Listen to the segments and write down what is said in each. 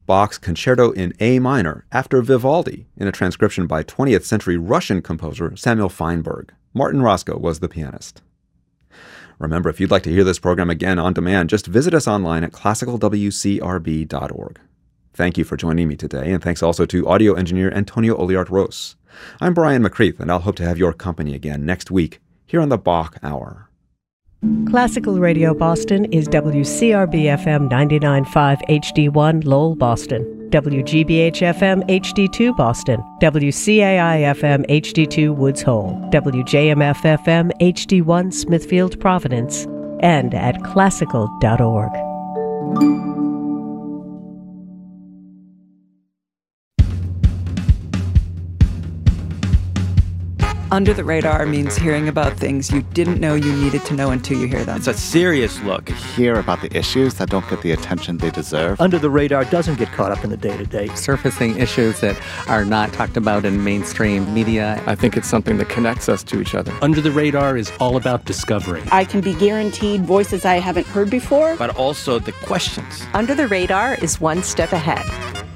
Bach's Concerto in A minor after Vivaldi in a transcription by 20th century Russian composer Samuel Feinberg. Martin Roscoe was the pianist. Remember, if you'd like to hear this program again on demand, just visit us online at classicalwcrb.org. Thank you for joining me today, and thanks also to audio engineer Antonio Oliart-Ros. I'm Brian McCreath, and I'll hope to have your company again next week here on the Bach Hour. Classical Radio Boston is WCRB-FM 99.5 HD1 Lowell, Boston, WGBH-FM HD2 Boston, WCAI-FM HD2 Woods Hole, WJMF-FM HD1 Smithfield, Providence, and at classical.org. Under the Radar means hearing about things you didn't know you needed to know until you hear them. It's a serious look. Hear about the issues that don't get the attention they deserve. Under the Radar doesn't get caught up in the day-to-day. Surfacing issues that are not talked about in mainstream media. I think it's something that connects us to each other. Under the Radar is all about discovery. I can be guaranteed voices I haven't heard before. But also the questions. Under the Radar is one step ahead.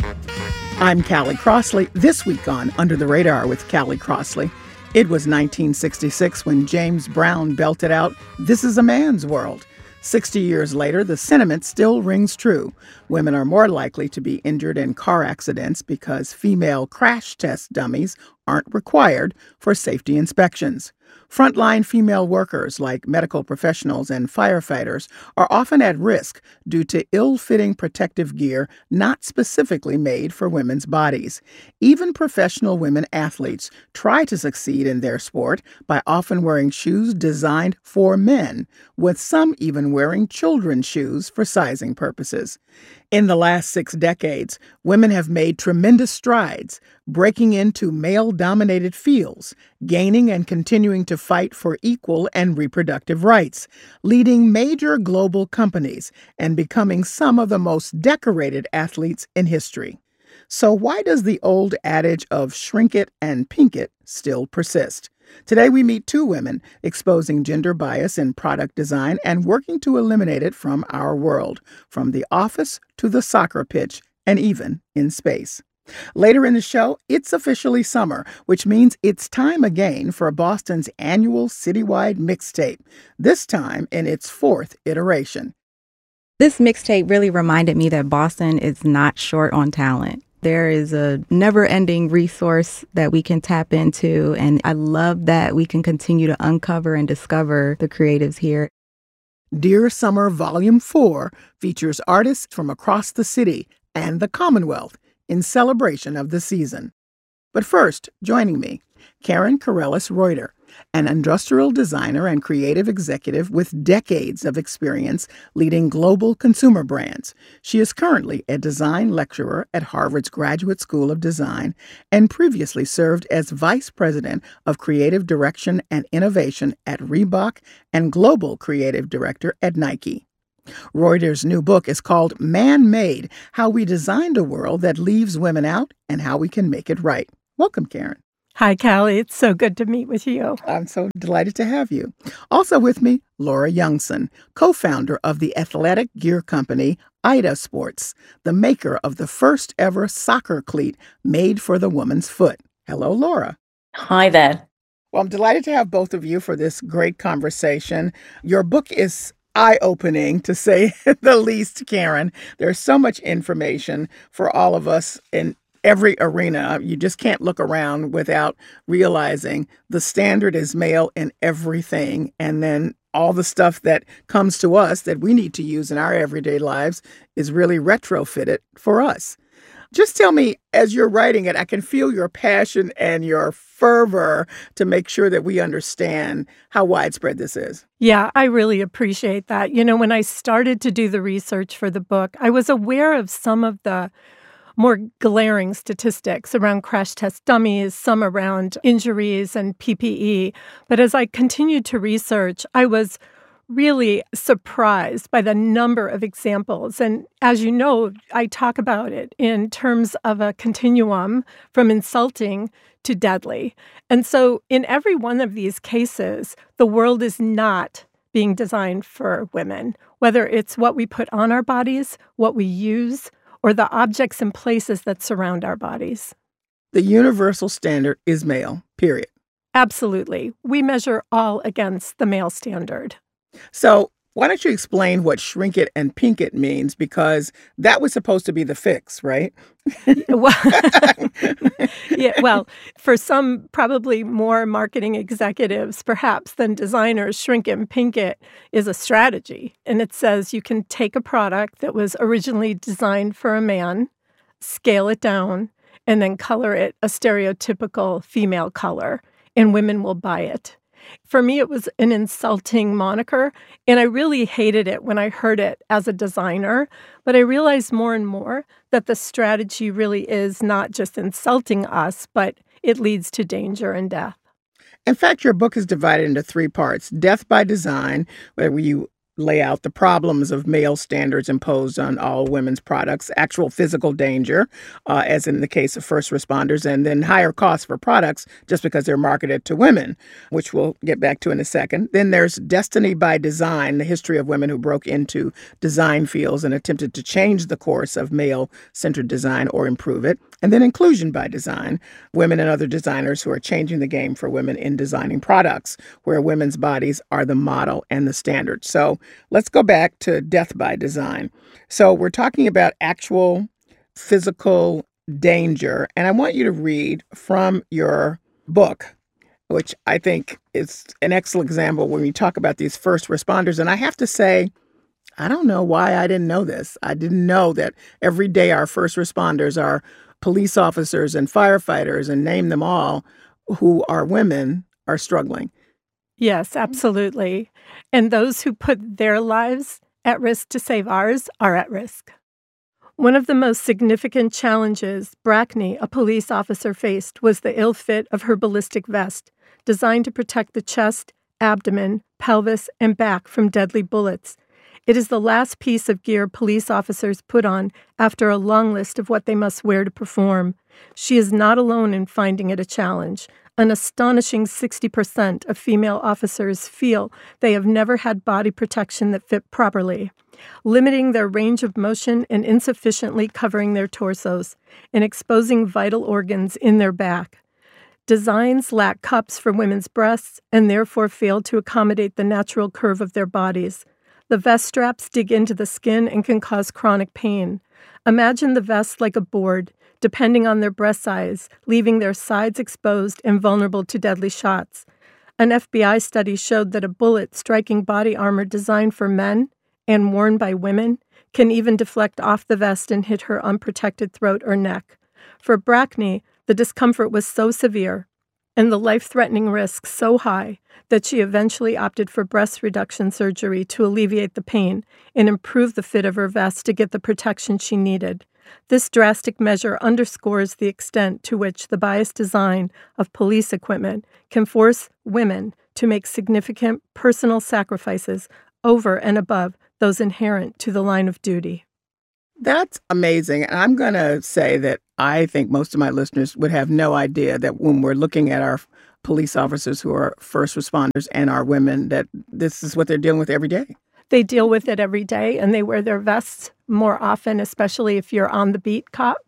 I'm Callie Crossley. This week on Under the Radar with Callie Crossley. It was 1966 when James Brown belted out, "This is a man's world." 60 years later, the sentiment still rings true. Women are more likely to be injured in car accidents because female crash test dummies aren't required for safety inspections. Frontline female workers, like medical professionals and firefighters, are often at risk due to ill-fitting protective gear not specifically made for women's bodies. Even professional women athletes try to succeed in their sport by often wearing shoes designed for men, with some even wearing children's shoes for sizing purposes. In the last 6 decades, women have made tremendous strides, breaking into male-dominated fields, gaining and continuing to fight for equal and reproductive rights, leading major global companies, and becoming some of the most decorated athletes in history. So why does the old adage of shrink it and pink it still persist? Today we meet 2 women exposing gender bias in product design and working to eliminate it from our world, from the office to the soccer pitch and even in space. Later in the show, it's officially summer, which means it's time again for Boston's annual citywide mixtape, this time in its 4th iteration. This mixtape really reminded me that Boston is not short on talent. There is a never-ending resource that we can tap into, and I love that we can continue to uncover and discover the creatives here. Dear Summer Volume 4 features artists from across the city and the Commonwealth in celebration of the season. But first, joining me, Karen Corellis-Reuter, an industrial designer and creative executive with decades of experience leading global consumer brands. She is currently a design lecturer at Harvard's Graduate School of Design and previously served as Vice President of Creative Direction and Innovation at Reebok and Global Creative Director at Nike. Reuter's new book is called Man-Made: How We Designed a World That Leaves Women Out and How We Can Make It Right. Welcome, Karen. Hi, Callie. It's so good to meet with you. I'm so delighted to have you. Also with me, Laura Youngson, co-founder of the athletic gear company Ida Sports, the maker of the first ever soccer cleat made for the woman's foot. Hello, Laura. Hi there. Well, I'm delighted to have both of you for this great conversation. Your book is eye-opening, to say the least, Karen. There's so much information for all of us in every arena. You just can't look around without realizing the standard is male in everything. And then all the stuff that comes to us that we need to use in our everyday lives is really retrofitted for us. Just tell me, as you're writing it, I can feel your passion and your fervor to make sure that we understand how widespread this is. Yeah, I really appreciate that. You know, when I started to do the research for the book, I was aware of some of the more glaring statistics around crash test dummies, some around injuries and PPE. But as I continued to research, I was really surprised by the number of examples. And as you know, I talk about it in terms of a continuum from insulting to deadly. And so in every one of these cases, the world is not being designed for women, whether it's what we put on our bodies, what we use, or the objects and places that surround our bodies. The universal standard is male, period. Absolutely. We measure all against the male standard. So why don't you explain what shrink it and pink it means? Because that was supposed to be the fix, right? Well, for some probably more marketing executives, perhaps, than designers, shrink it and pink it is a strategy. And it says you can take a product that was originally designed for a man, scale it down, and then color it a stereotypical female color, and women will buy it. For me, it was an insulting moniker, and I really hated it when I heard it as a designer. But I realized more and more that the strategy really is not just insulting us, but it leads to danger and death. In fact, your book is divided into 3 parts. Death by Design, where you lay out the problems of male standards imposed on all women's products, actual physical danger, as in the case of first responders, and then higher costs for products just because they're marketed to women, which we'll get back to in a second. Then there's Destiny by Design, the history of women who broke into design fields and attempted to change the course of male-centered design or improve it. And then Inclusion by Design, women and other designers who are changing the game for women in designing products, where women's bodies are the model and the standard. So let's go back to Death by Design. So we're talking about actual physical danger. And I want you to read from your book, which I think is an excellent example when we talk about these first responders. And I have to say, I don't know why I didn't know this. I didn't know that every day our first responders are police officers and firefighters, and name them all, who are women, are struggling. Yes, absolutely. And those who put their lives at risk to save ours are at risk. One of the most significant challenges Brackney, a police officer, faced was the ill fit of her ballistic vest, designed to protect the chest, abdomen, pelvis, and back from deadly bullets. It is the last piece of gear police officers put on after a long list of what they must wear to perform. She is not alone in finding it a challenge. An astonishing 60% of female officers feel they have never had body protection that fit properly, limiting their range of motion and insufficiently covering their torsos and exposing vital organs in their back. Designs lack cups for women's breasts and therefore fail to accommodate the natural curve of their bodies. The vest straps dig into the skin and can cause chronic pain. Imagine the vest like a board, depending on their breast size, leaving their sides exposed and vulnerable to deadly shots. An FBI study showed that a bullet striking body armor designed for men and worn by women can even deflect off the vest and hit her unprotected throat or neck. For Brackney, the discomfort was so severe and the life-threatening risk so high that she eventually opted for breast reduction surgery to alleviate the pain and improve the fit of her vest to get the protection she needed. This drastic measure underscores the extent to which the biased design of police equipment can force women to make significant personal sacrifices over and above those inherent to the line of duty. That's amazing. And I'm going to say that I think most of my listeners would have no idea that when we're looking at our police officers who are first responders and our women, that this is what they're dealing with every day. They deal with it every day, and they wear their vests more often, especially if you're on the beat cop,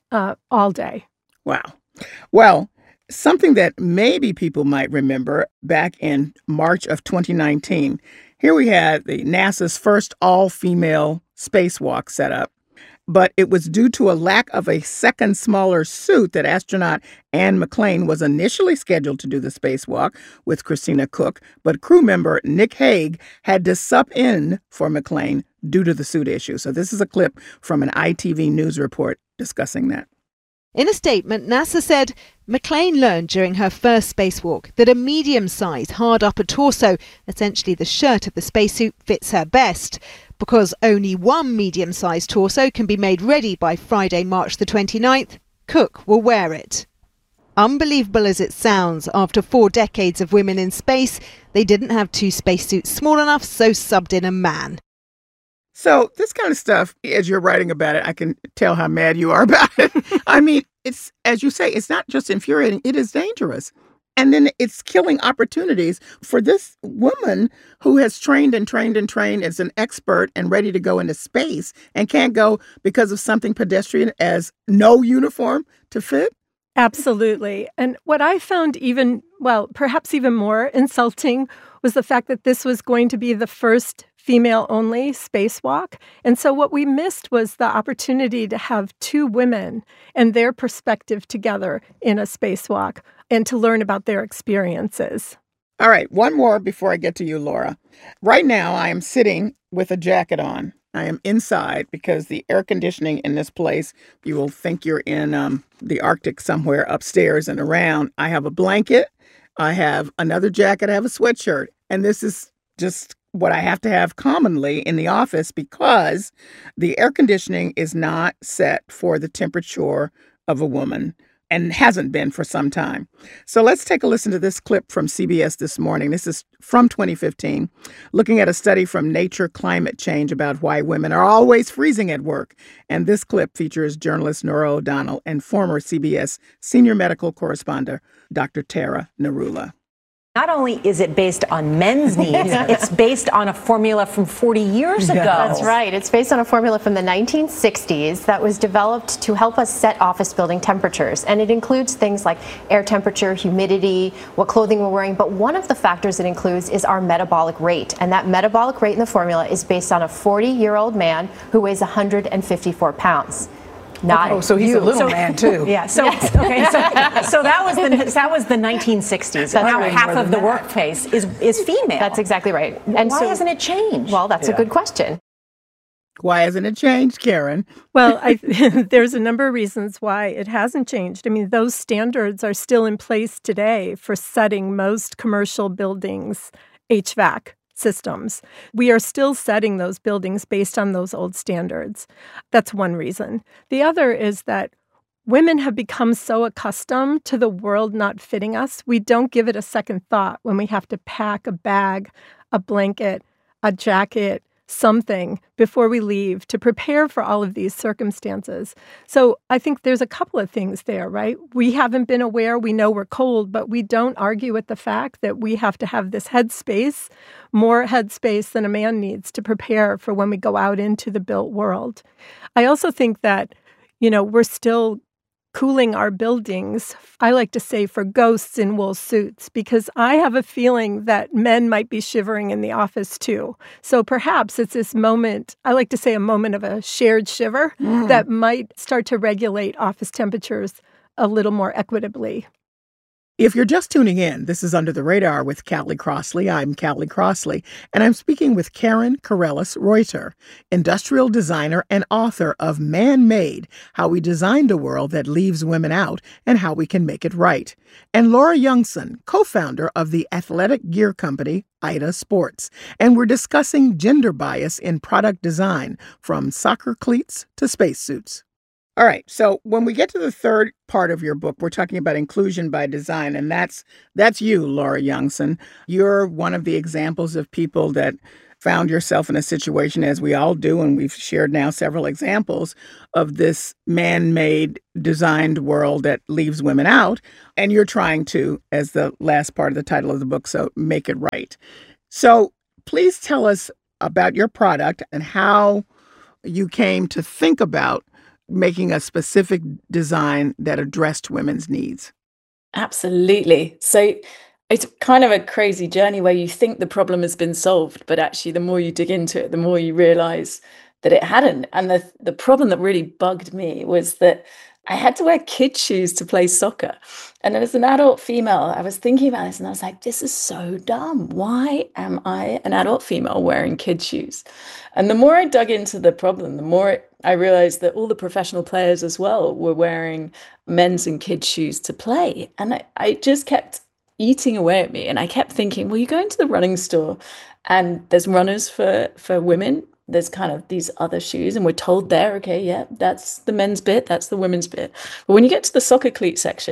all day. Wow. Well, something that maybe people might remember back in March of 2019, here we had the NASA's first all-female spacewalk set up. But it was due to a lack of a second smaller suit that astronaut Anne McClain was initially scheduled to do the spacewalk with Christina Koch, but crew member Nick Hague had to sup in for McClain due to the suit issue. So this is a clip from an ITV News report discussing that. In a statement, NASA said McClain learned during her first spacewalk that a medium-sized hard upper torso, essentially the shirt of the spacesuit, fits her best. Because only one medium-sized torso can be made ready by Friday, March the 29th, Cook will wear it. Unbelievable as it sounds, after 4 decades of women in space, they didn't have 2 spacesuits small enough, so subbed in a man. So this kind of stuff, as you're writing about it, I can tell how mad you are about it. I mean, it's, as you say, it's not just infuriating, it is dangerous. And then it's killing opportunities for this woman who has trained and trained and trained as an expert and ready to go into space and can't go because of something pedestrian as no uniform to fit. Absolutely. And what I found perhaps even more insulting was the fact that this was going to be the first female-only spacewalk. And so what we missed was the opportunity to have two women and their perspective together in a spacewalk and to learn about their experiences. All right, one more before I get to you, Laura. Right now, I am sitting with a jacket on. I am inside because the air conditioning in this place, you will think you're in the Arctic somewhere upstairs and around. I have a blanket. I have another jacket. I have a sweatshirt. And this is just what I have to have commonly in the office because the air conditioning is not set for the temperature of a woman and hasn't been for some time. So let's take a listen to this clip from CBS This Morning. This is from 2015, looking at a study from Nature Climate Change about why women are always freezing at work. And this clip features journalist Norah O'Donnell and former CBS senior medical correspondent Dr. Tara Narula. Not only is it based on men's needs, it's based on a formula from 40 years ago. That's right. It's based on a formula from the 1960s that was developed to help us set office building temperatures. And it includes things like air temperature, humidity, what clothing we're wearing. But one of the factors it includes is our metabolic rate. And that metabolic rate in the formula is based on a 40-year-old man who weighs 154 pounds. So he's a little man too. Yeah. So yes. Okay. So that was the 1960s. Now half of the workplace is female. That's exactly right. And why hasn't it changed? Well, that's a good question. Why hasn't it changed, Karen? Well, there's a number of reasons why it hasn't changed. I mean, those standards are still in place today for setting most commercial buildings HVAC systems. We are still setting those buildings based on those old standards. That's one reason. The other is that women have become so accustomed to the world not fitting us, we don't give it a second thought when we have to pack a bag, a blanket, a jacket, something before we leave to prepare for all of these circumstances. So I think there's a couple of things there, right? We haven't been aware. We know we're cold, but we don't argue with the fact that we have to have this headspace, more headspace than a man needs to prepare for when we go out into the built world. I also think that, we're still cooling our buildings, I like to say, for ghosts in wool suits, because I have a feeling that men might be shivering in the office too. So perhaps it's this moment, I like to say a moment of a shared shiver that might start to regulate office temperatures a little more equitably. If you're just tuning in, this is Under the Radar with Callie Crossley. I'm Callie Crossley, and I'm speaking with Karen Corellis-Reuter, industrial designer and author of Man-Made, How We Designed a World That Leaves Women Out and How We Can Make It Right, and Laura Youngson, co-founder of the athletic gear company Ida Sports. And we're discussing gender bias in product design, from soccer cleats to spacesuits. All right. So when we get to the third part of your book, we're talking about inclusion by design. And that's you, Laura Youngson. You're one of the examples of people that found yourself in a situation, as we all do, and we've shared now several examples of this man-made designed world that leaves women out. And you're trying to, as the last part of the title of the book, so make it right. So please tell us about your product and how you came to think about making a specific design that addressed women's needs. Absolutely. So it's kind of a crazy journey where you think the problem has been solved, but actually the more you dig into it, the more you realize that it hadn't. And the problem that really bugged me was that I had to wear kid shoes to play soccer. And as an adult female, I was thinking about this and I was like, this is so dumb. Why am I an adult female wearing kid shoes? And the more I dug into the problem, the more I realized that all the professional players as well were wearing men's and kids shoes to play. And I just kept eating away at me. And I kept thinking, well, you go into the running store and there's runners for women. There's kind of these other shoes, and we're told there, okay, yeah, that's the men's bit, that's the women's bit. But when you get to the soccer cleat section,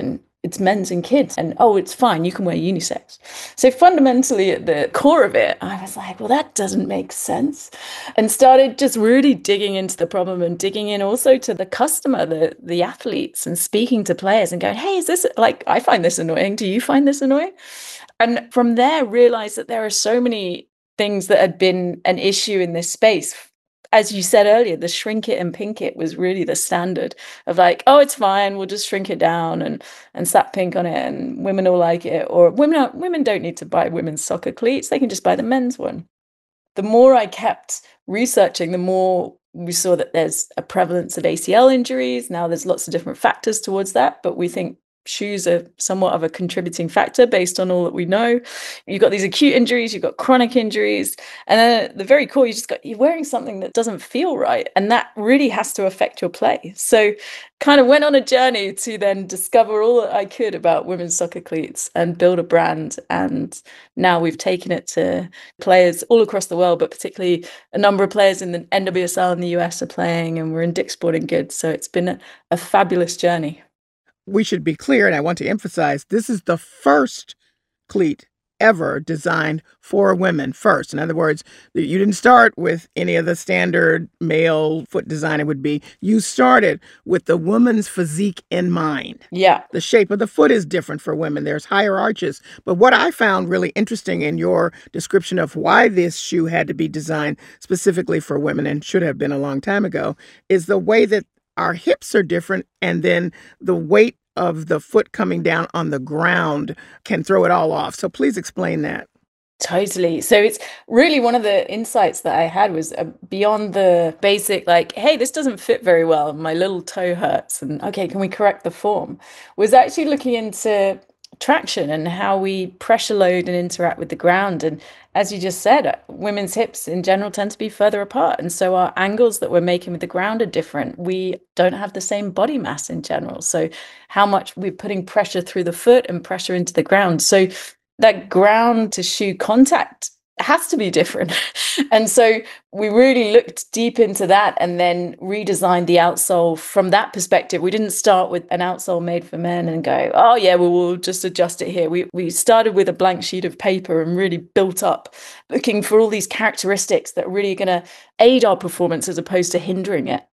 it's men's and kids. And, oh, it's fine, you can wear unisex. So fundamentally at the core of it, I was like, well, that doesn't make sense. And started just really digging into the problem and digging in also to the customer, the athletes, and speaking to players and going, hey, is this, like, I find this annoying. Do you find this annoying? And from there, realized that there are so many things that had been an issue in this space. As you said earlier, the shrink it and pink it was really the standard of like, oh, it's fine, we'll just shrink it down and slap pink on it and women will like it. Or women don't need to buy women's soccer cleats, they can just buy the men's one. The more I kept researching, the more we saw that there's a prevalence of ACL injuries. Now there's lots of different factors towards that, but we think shoes are somewhat of a contributing factor based on all that we know. You've got these acute injuries, you've got chronic injuries, and then at the very core, you're wearing something that doesn't feel right, and that really has to affect your play. So kind of went on a journey to then discover all that I could about women's soccer cleats and build a brand. And now we've taken it to players all across the world, but particularly a number of players in the NWSL in the US are playing, and we're in Dick's Sporting Goods. So it's been a fabulous journey. We should be clear, and I want to emphasize, this is the first cleat ever designed for women first. In other words, you didn't start with any of the standard male foot design it would be. You started with the woman's physique in mind. Yeah. The shape of the foot is different for women. There's higher arches. But what I found really interesting in your description of why this shoe had to be designed specifically for women, and should have been a long time ago, is the way that our hips are different, and then the weight of the foot coming down on the ground can throw it all off. So please explain that. Totally. So it's really one of the insights that I had was beyond the basic, like, hey, this doesn't fit very well, my little toe hurts, and okay, can we correct the form? Was actually looking into traction and how we pressure load and interact with the ground. And as you just said, women's hips in general tend to be further apart. And so our angles that we're making with the ground are different. We don't have the same body mass in general. So how much we're putting pressure through the foot and pressure into the ground. So that ground to shoe contact has to be different. And so we really looked deep into that and then redesigned the outsole from that perspective. We didn't start with an outsole made for men and go, oh yeah, well, we'll just adjust it here. We started with a blank sheet of paper and really built up, looking for all these characteristics that are really going to aid our performance as opposed to hindering it.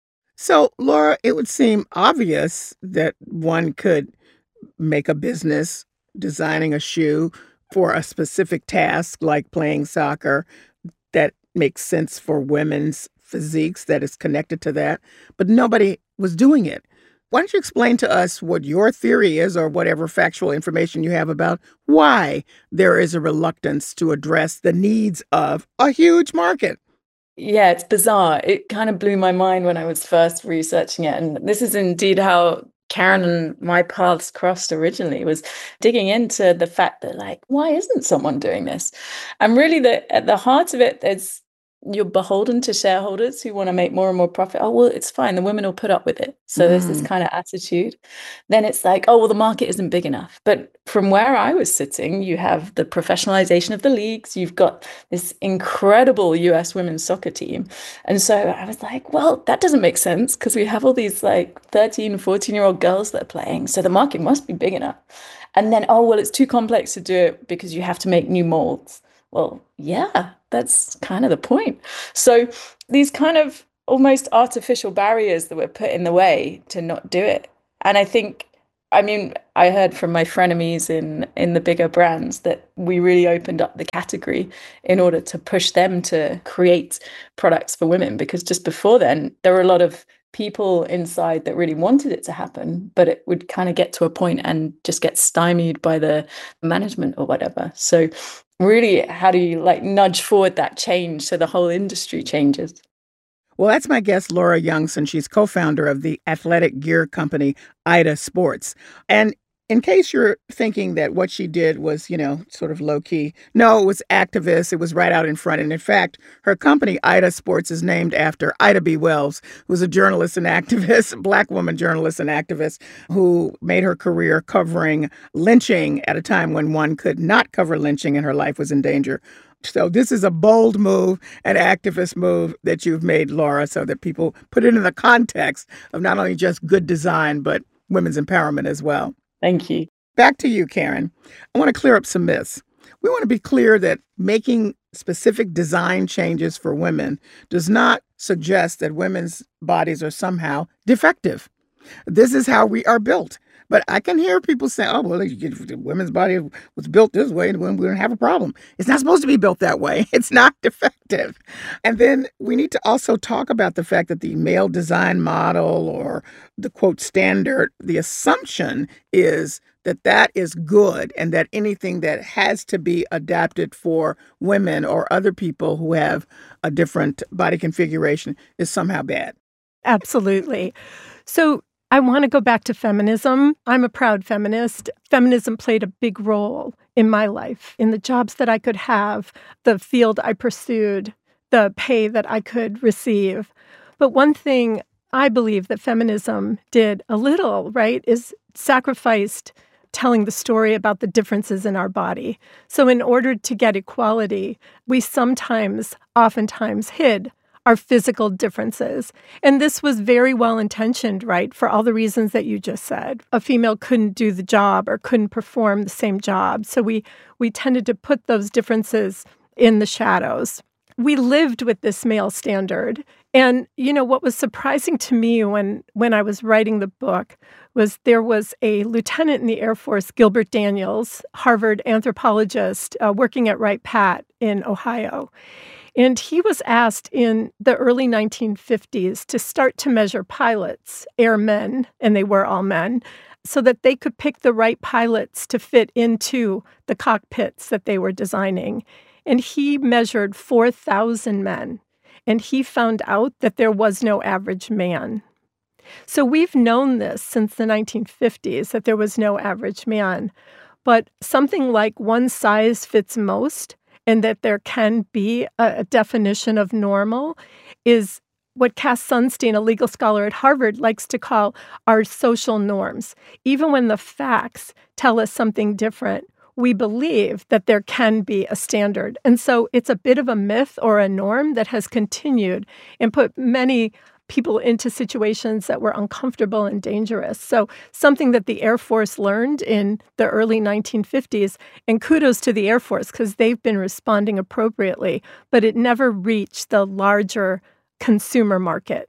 So, Laura, it would seem obvious that one could make a business designing a shoe for a specific task like playing soccer that makes sense for women's physiques, that is connected to that, but nobody was doing it. Why don't you explain to us what your theory is, or whatever factual information you have about why there is a reluctance to address the needs of a huge market? Yeah, it's bizarre. It kind of blew my mind when I was first researching it. And this is indeed how Karen and my paths crossed originally, was digging into the fact that, like, why isn't someone doing this? And really at the heart of it, you're beholden to shareholders who want to make more and more profit. Oh, well, it's fine. The women will put up with it. So there's this kind of attitude. Then it's like, oh, well, the market isn't big enough. But from where I was sitting, you have the professionalization of the leagues. You've got this incredible US women's soccer team. And so I was like, well, that doesn't make sense because we have all these like 13, 14-year-old girls that are playing. So the market must be big enough. And then, oh, well, it's too complex to do it because you have to make new molds. Well, yeah, that's kind of the point. So these kind of almost artificial barriers that were put in the way to not do it. And I heard from my frenemies in the bigger brands that we really opened up the category in order to push them to create products for women, because just before then, there were a lot of people inside that really wanted it to happen, but it would kind of get to a point and just get stymied by the management or whatever. So really, how do you nudge forward that change so the whole industry changes? Well, that's my guest, Laura Youngson. She's co-founder of the athletic gear company, Ida Sports. And in case you're thinking that what she did was, sort of low-key, no, it was activist. It was right out in front. And in fact, her company, Ida Sports, is named after Ida B. Wells, who was a journalist and activist, Black woman journalist and activist, who made her career covering lynching at a time when one could not cover lynching and her life was in danger. So this is a bold move, an activist move that you've made, Laura, so that people put it in the context of not only just good design, but women's empowerment as well. Thank you. Back to you, Karen. I want to clear up some myths. We want to be clear that making specific design changes for women does not suggest that women's bodies are somehow defective. This is how we are built. But I can hear people say, oh, well, the women's body was built this way and we don't have a problem. It's not supposed to be built that way. It's not defective. And then we need to also talk about the fact that the male design model or the, quote, standard, the assumption is that that is good and that anything that has to be adapted for women or other people who have a different body configuration is somehow bad. Absolutely. So I want to go back to feminism. I'm a proud feminist. Feminism played a big role in my life, in the jobs that I could have, the field I pursued, the pay that I could receive. But one thing I believe that feminism did a little, right, is sacrificed telling the story about the differences in our body. So in order to get equality, we oftentimes hid our physical differences. And this was very well intentioned, right, for all the reasons that you just said. A female couldn't do the job or couldn't perform the same job. So we tended to put those differences in the shadows. We lived with this male standard. And, you know, what was surprising to me when I was writing the book was there was a lieutenant in the Air Force, Gilbert Daniels, Harvard anthropologist, working at Wright-Patt in Ohio. And he was asked in the early 1950s to start to measure pilots, airmen, and they were all men, so that they could pick the right pilots to fit into the cockpits that they were designing. And he measured 4,000 men, and he found out that there was no average man. So we've known this since the 1950s, that there was no average man. But something like one size fits most, and that there can be a definition of normal, is what Cass Sunstein, a legal scholar at Harvard, likes to call our social norms. Even when the facts tell us something different, we believe that there can be a standard. And so it's a bit of a myth or a norm that has continued and put many people into situations that were uncomfortable and dangerous. So something that the Air Force learned in the early 1950s, and kudos to the Air Force because they've been responding appropriately, but it never reached the larger consumer market.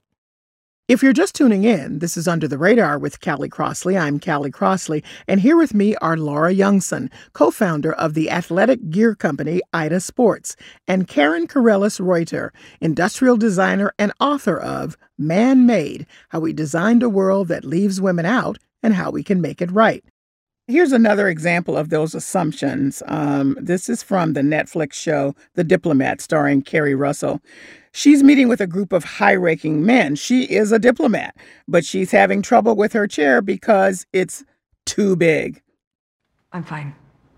If you're just tuning in, this is Under the Radar with Callie Crossley. I'm Callie Crossley, and here with me are Laura Youngson, co-founder of the athletic gear company Ida Sports, and Karen Corellis-Reuter, industrial designer and author of Man-Made, How We Designed a World That Leaves Women Out and How We Can Make It Right. Here's another example of those assumptions. This is from the Netflix show The Diplomat, starring Kerry Russell. She's meeting with a group of high-ranking men. She is a diplomat, but she's having trouble with her chair because it's too big. I'm fine.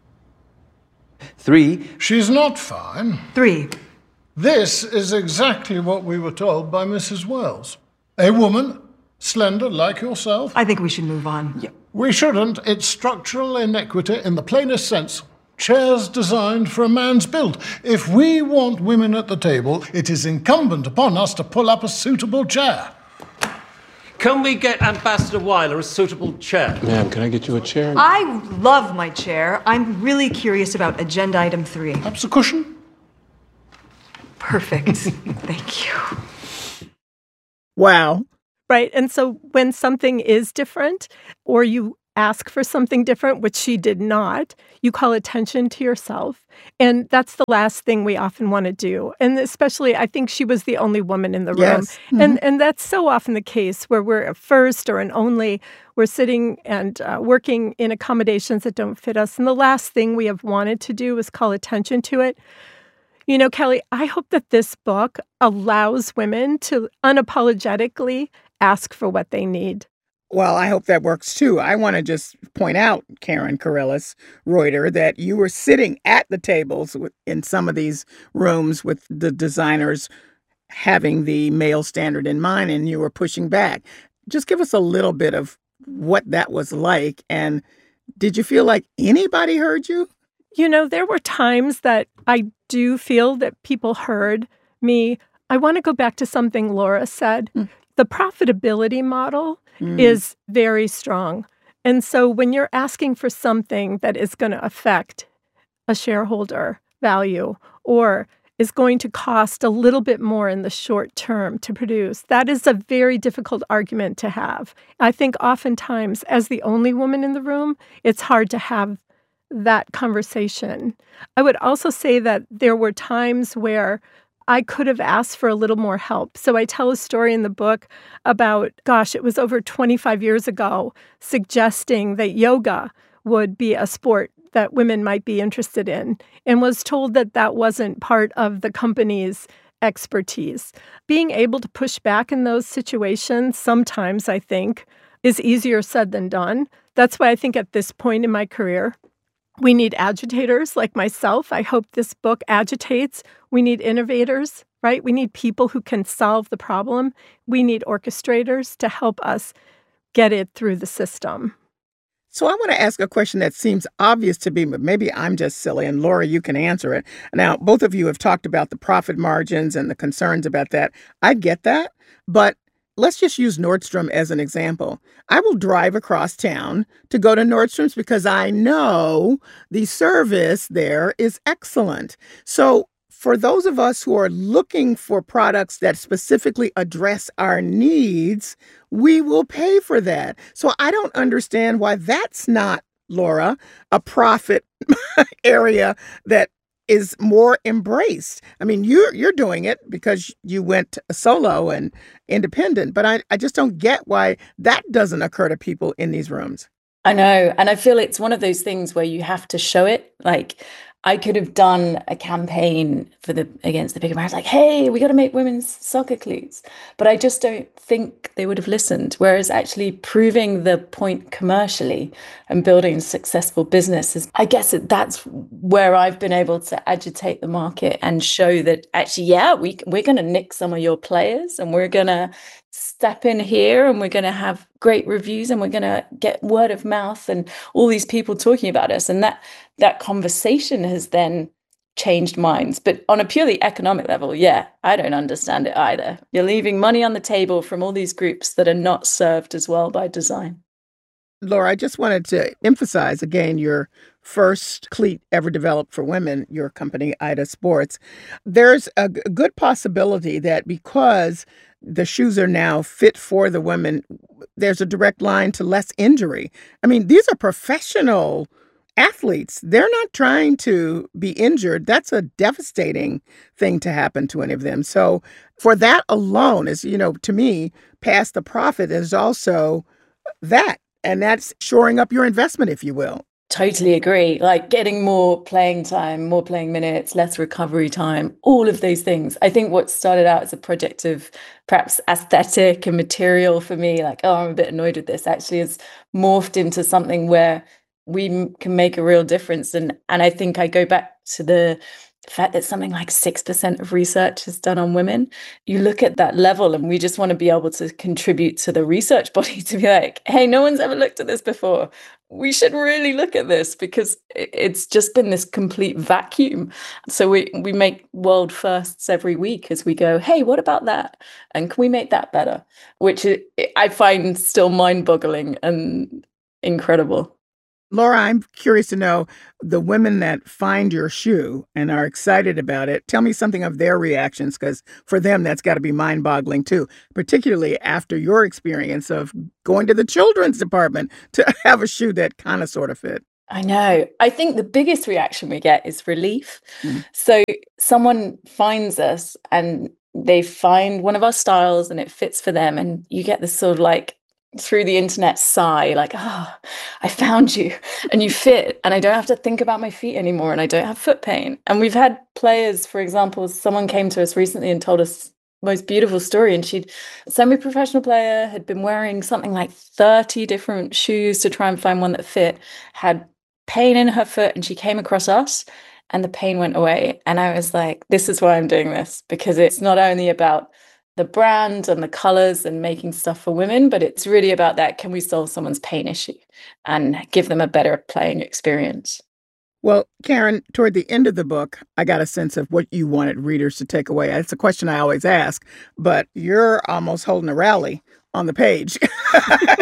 3. She's not fine. 3. This is exactly what we were told by Mrs. Wells. A woman, slender like yourself. I think we should move on. Yeah. We shouldn't. It's structural inequity in the plainest sense. Chairs designed for a man's build. If we want women at the table, it is incumbent upon us to pull up a suitable chair. Can we get Ambassador Weiler a suitable chair? Ma'am, can I get you a chair? I love my chair. I'm really curious about agenda item 3. Perhaps a cushion? Perfect. Thank you. Wow. Right. And so when something is different, or you ask for something different, which she did not, you call attention to yourself. And that's the last thing we often want to do. And especially, I think she was the only woman in the room. Yes. Mm-hmm. And that's so often the case where we're a first or an only. We're sitting and working in accommodations that don't fit us. And the last thing we have wanted to do is call attention to it. You know, Kelly, I hope that this book allows women to unapologetically ask for what they need. Well, I hope that works too. I want to just point out, Karen Corellis-Reuter, that you were sitting at the tables in some of these rooms with the designers having the male standard in mind, and you were pushing back. Just give us a little bit of what that was like. And did you feel like anybody heard you? You know, there were times that I do feel that people heard me. I want to go back to something Laura said. The profitability model is very strong. And so when you're asking for something that is going to affect a shareholder value or is going to cost a little bit more in the short term to produce, that is a very difficult argument to have. I think oftentimes, as the only woman in the room, it's hard to have that conversation. I would also say that there were times where I could have asked for a little more help. So I tell a story in the book about, it was over 25 years ago, suggesting that yoga would be a sport that women might be interested in, and was told that that wasn't part of the company's expertise. Being able to push back in those situations sometimes, I think, is easier said than done. That's why I think at this point in my career, we need agitators like myself. I hope this book agitates. We need innovators, right? We need people who can solve the problem. We need orchestrators to help us get it through the system. So I want to ask a question that seems obvious to me, but maybe I'm just silly, and Laura, you can answer it. Now, both of you have talked about the profit margins and the concerns about that. I get that, but let's just use Nordstrom as an example. I will drive across town to go to Nordstrom's because I know the service there is excellent. So for those of us who are looking for products that specifically address our needs, we will pay for that. So I don't understand why that's not, Laura, a profit area that is more embraced. I mean, you're doing it because you went solo and independent, but I just don't get why that doesn't occur to people in these rooms. I know. And I feel it's one of those things where you have to show it. Like, I could have done a campaign against the bigger brands, like, hey, we got to make women's soccer cleats. But I just don't think they would have listened. Whereas actually proving the point commercially and building a successful business is, I guess that's where I've been able to agitate the market and show that actually, yeah, we're going to nick some of your players and we're going to step in here and we're going to have great reviews and we're going to get word of mouth and all these people talking about us. And that conversation has then changed minds. But on a purely economic level, yeah, I don't understand it either. You're leaving money on the table from all these groups that are not served as well by design. Laura, I just wanted to emphasize again your first cleat ever developed for women, your company, Ida Sports. There's a good possibility that because the shoes are now fit for the women, there's a direct line to less injury. I mean, these are professional athletes. They're not trying to be injured. That's a devastating thing to happen to any of them. So for that alone is, to me, past the profit is also that. And that's shoring up your investment, if you will. Totally agree. Like getting more playing time, more playing minutes, less recovery time, all of those things. I think what started out as a project of perhaps aesthetic and material for me, like, oh, I'm a bit annoyed with this, actually has morphed into something where we can make a real difference. And I think I go back to the fact that something like 6% of research is done on women. You look at that level and we just want to be able to contribute to the research body to be like, hey, no one's ever looked at this before. We should really look at this because it's just been this complete vacuum. So we make world firsts every week as we go, hey, what about that? And can we make that better? Which I find still mind-boggling and incredible. Laura, I'm curious to know the women that find your shoe and are excited about it. Tell me something of their reactions, because for them, that's got to be mind-boggling too, particularly after your experience of going to the children's department to have a shoe that kind of sort of fit. I know. I think the biggest reaction we get is relief. Mm-hmm. So someone finds us and they find one of our styles and it fits for them. And you get this sort of like, through the internet sigh, like, oh, I found you and you fit and I don't have to think about my feet anymore and I don't have foot pain. And we've had players, for example, someone came to us recently and told us the most beautiful story, and she'd semi-professional player, had been wearing something like 30 different shoes to try and find one that fit, had pain in her foot, and she came across us and the pain went away. And I was like, this is why I'm doing this, because it's not only about the brand and the colors and making stuff for women, but it's really about that. Can we solve someone's pain issue and give them a better playing experience? Well, Karen, toward the end of the book, I got a sense of what you wanted readers to take away. It's a question I always ask, but you're almost holding a rally on the page.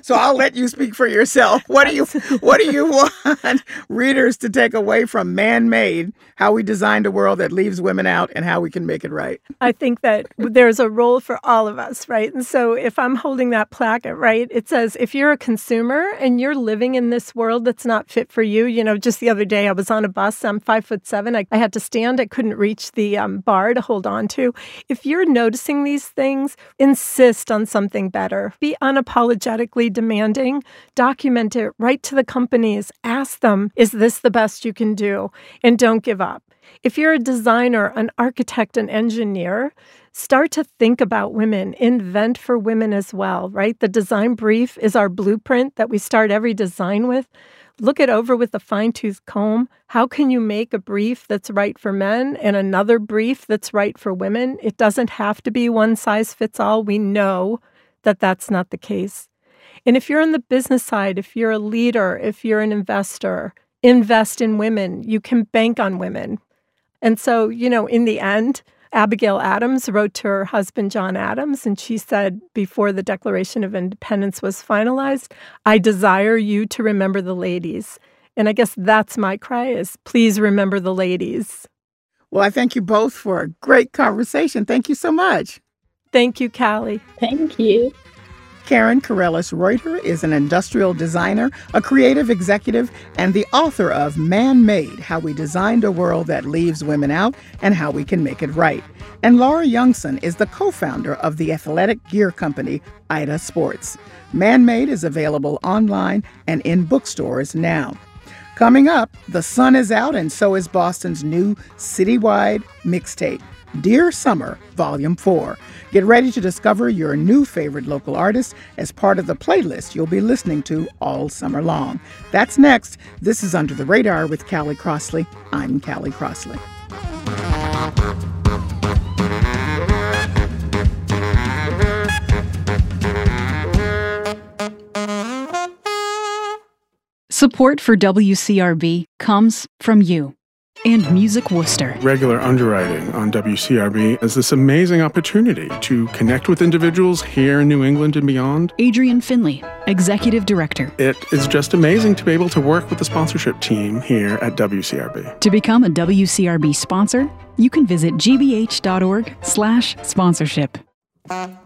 So I'll let you speak for yourself. What do you want readers to take away from Man-Made, How We Designed a World That Leaves Women Out and How We Can Make It Right? I think that there's a role for all of us, right? And so if I'm holding that placket, right, it says if you're a consumer and you're living in this world that's not fit for you, just the other day I was on a bus, I'm 5'7", I had to stand, I couldn't reach the bar to hold on to. If you're noticing these things, insist on something better. Be unapologetically demanding. Document it. Write to the companies. Ask them, is this the best you can do? And don't give up. If you're a designer, an architect, an engineer, start to think about women. Invent for women as well, right? The design brief is our blueprint that we start every design with. Look it over with a fine-tooth comb. How can you make a brief that's right for men and another brief that's right for women? It doesn't have to be one size fits all. We know that that's not the case. And if you're on the business side, if you're a leader, if you're an investor, invest in women. You can bank on women. And so, in the end, Abigail Adams wrote to her husband, John Adams, and she said before the Declaration of Independence was finalized, I desire you to remember the ladies. And I guess that's my cry is, please remember the ladies. Well, I thank you both for a great conversation. Thank you so much. Thank you, Callie. Thank you. Karen Corellis-Reuter is an industrial designer, a creative executive, and the author of Man-Made, How We Designed a World That Leaves Women Out and How We Can Make It Right. And Laura Youngson is the co-founder of the athletic gear company, Ida Sports. Man-Made is available online and in bookstores now. Coming up, the sun is out and so is Boston's new citywide mixtape, Dear Summer, Volume 4. Get ready to discover your new favorite local artist as part of the playlist you'll be listening to all summer long. That's next. This is Under the Radar with Callie Crossley. I'm Callie Crossley. Support for WCRB comes from you and Music Worcester. Regular underwriting on WCRB is this amazing opportunity to connect with individuals here in New England and beyond. Adrian Finley, Executive Director. It is just amazing to be able to work with the sponsorship team here at WCRB. To become a WCRB sponsor, you can visit gbh.org/sponsorship.